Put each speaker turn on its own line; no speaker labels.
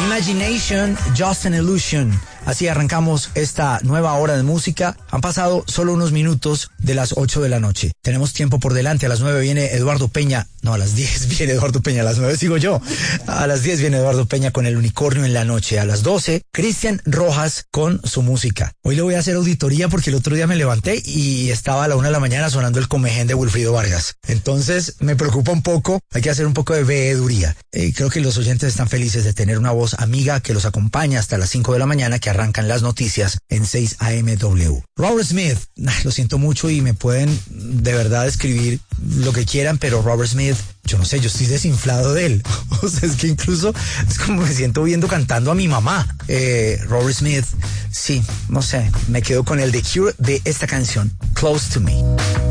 Imagination, Just an Illusion. Así arrancamos esta nueva hora de música. Han pasado solo unos minutos de las 8 de la noche. Tenemos tiempo por delante. A las 9 viene Eduardo Peña. No, a las 10 viene Eduardo Peña. A las 9 sigo yo. A las 10 viene Eduardo Peña con El Unicornio en la Noche. A las 12, Cristian Rojas con su música. Hoy le voy a hacer auditoría porque el otro día me levanté y estaba a la 1 de la mañana sonando el Comején de Wilfrido Vargas. Entonces me preocupa un poco. Hay que hacer un poco de veeduría. Creo que los oyentes están felices de tener una voz amiga que los acompaña hasta las 5 de la mañana, que arrancan las noticias en 6 AMW. Robert Smith, lo siento mucho y me pueden de verdad escribir lo que quieran, pero Robert Smith, yo no sé, yo estoy desinflado de él. O sea, es que incluso es como me siento viendo cantando a mi mamá. Robert Smith, sí, no sé, me quedo con el The Cure de esta canción, Close to Me.